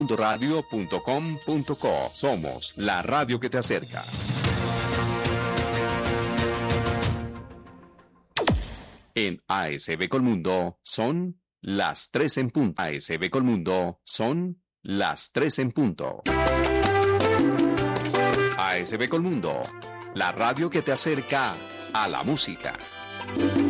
colmundoradio.com.co. Somos la radio que te acerca. En ASB Colmundo son las 3 en punto. ASB Colmundo son las 3 en punto. ASB Colmundo, la radio que te acerca a la música.